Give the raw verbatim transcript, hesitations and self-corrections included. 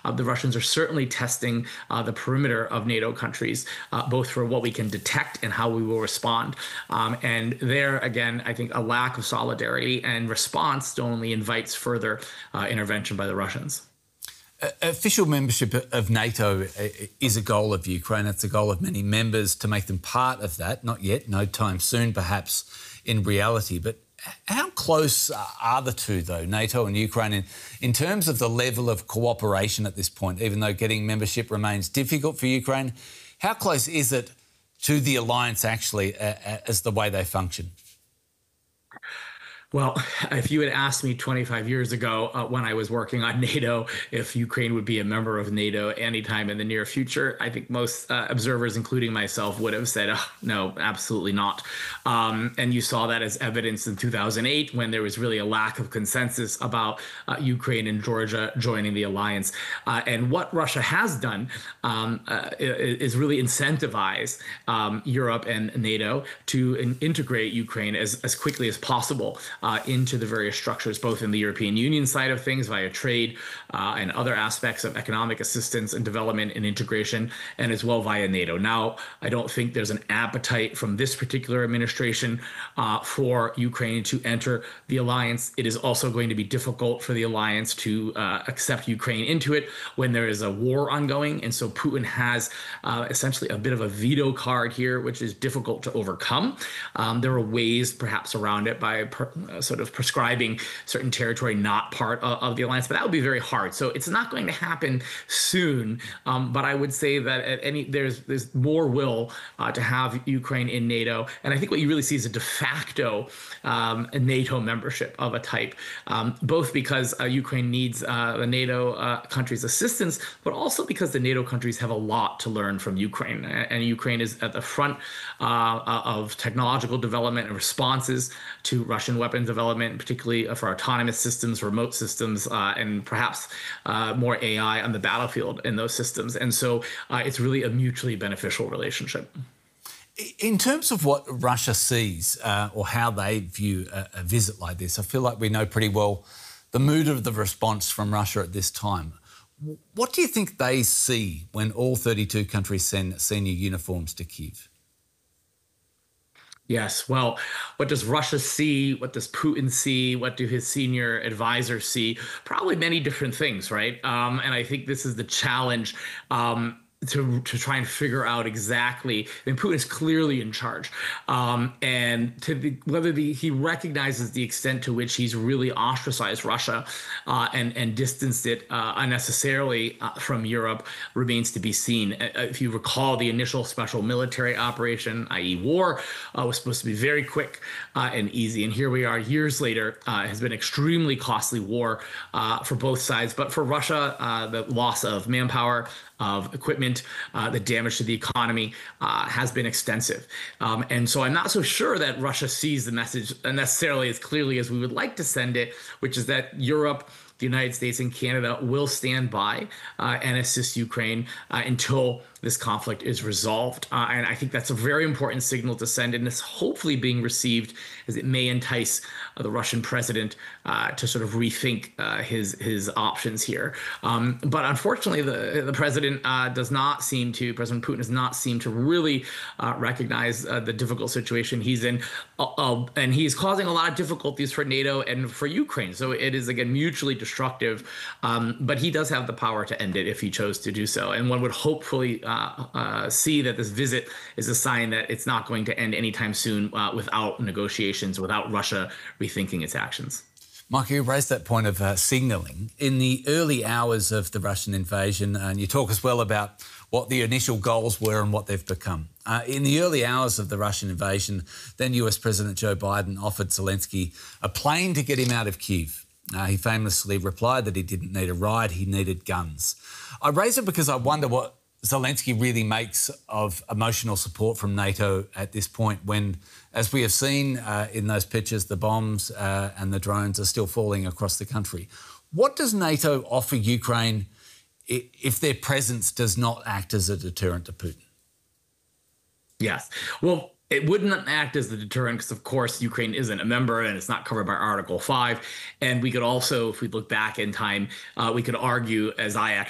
Uh, the Russians are certainly testing uh, the perimeter of NATO countries, uh, both for what we can detect and how we will respond. Um, and there, again, I think a lack of solidarity and response only invites further uh, intervention by the Russians. Official membership of NATO is a goal of Ukraine. It's a goal of many members to make them part of that. Not yet, no time soon, perhaps, in reality. But how close are the two, though, NATO and Ukraine, in, in terms of the level of cooperation at this point, even though getting membership remains difficult for Ukraine? How close is it to the alliance, actually, uh, as the way they function? Well, if you had asked me twenty-five years ago uh, when I was working on NATO if Ukraine would be a member of NATO anytime in the near future, I think most uh, observers, including myself, would have said, oh, no, absolutely not. Um, and you saw that as evidence in two thousand eight when there was really a lack of consensus about uh, Ukraine and Georgia joining the alliance. Uh, and what Russia has done um, uh, is really incentivize um, Europe and NATO to in integrate Ukraine as, as quickly as possible Uh, into the various structures, both in the European Union side of things via trade uh, and other aspects of economic assistance and development and integration, and as well via NATO. Now, I don't think there's an appetite from this particular administration uh, for Ukraine to enter the alliance. It is also going to be difficult for the alliance to uh, accept Ukraine into it when there is a war ongoing. And so Putin has uh, essentially a bit of a veto card here, which is difficult to overcome. Um, there are ways perhaps around it by per Uh, sort of prescribing certain territory not part of, of the alliance, but that would be very hard. So it's not going to happen soon. Um, but I would say that at any there's there's more will uh, to have Ukraine in NATO, and I think what you really see is a de facto um, a NATO membership of a type, um, both because uh, Ukraine needs uh, the NATO uh, countries' assistance, but also because the NATO countries have a lot to learn from Ukraine, and Ukraine is at the front uh, of technological development and responses to Russian weapons development, particularly for autonomous systems, remote systems, uh, and perhaps uh, more A I on the battlefield in those systems. And so uh, it's really a mutually beneficial relationship. In terms of what Russia sees uh, or how they view a, a visit like this, I feel like we know pretty well the mood of the response from Russia at this time. What do you think they see when all thirty-two countries send senior uniforms to Kyiv? Yes. Well, what does Russia see? What does Putin see? What do his senior advisors see? Probably many different things, right? Um, and I think this is the challenge. Um, To, to try and figure out exactly, I mean, Putin is clearly in charge, um, and to the, whether the, he recognizes the extent to which he's really ostracized Russia uh, and and distanced it uh, unnecessarily uh, from Europe remains to be seen. Uh, if you recall, the initial special military operation, that is, war, uh, was supposed to be very quick uh, and easy, and here we are years later. Uh, it has been extremely costly war uh, for both sides, but for Russia, uh, the loss of manpower, of equipment, uh, the damage to the economy uh, has been extensive. Um, and so I'm not so sure that Russia sees the message necessarily as clearly as we would like to send it, which is that Europe, the United States, and Canada will stand by uh, and assist Ukraine uh, until this conflict is resolved. Uh, and I think that's a very important signal to send, and it's hopefully being received as it may entice uh, the Russian president uh, to sort of rethink uh, his his options here. Um, but unfortunately, the the president uh, does not seem to, President Putin does not seem to really uh, recognize uh, the difficult situation he's in, uh, uh, and he's causing a lot of difficulties for NATO and for Ukraine. So it is, again, mutually destructive, um, but he does have the power to end it if he chose to do so. And one would hopefully uh, uh, see that this visit is a sign that it's not going to end anytime soon uh, without negotiations, without Russia rethinking its actions. Michael, you raised that point of uh, signalling. In the early hours of the Russian invasion, and you talk as well about what the initial goals were and what they've become. Uh, in the early hours of the Russian invasion, then U S President Joe Biden offered Zelensky a plane to get him out of Kyiv. Uh, he famously replied that he didn't need a ride, he needed guns. I raise it because I wonder what Zelensky really makes of emotional support from NATO at this point when, as we have seen uh, in those pictures, the bombs uh, and the drones are still falling across the country. What does NATO offer Ukraine if their presence does not act as a deterrent to Putin? Yes. Well, it wouldn't act as the deterrent because, of course, Ukraine isn't a member and it's not covered by Article five. And we could also, if we look back in time, uh, we could argue, as I actually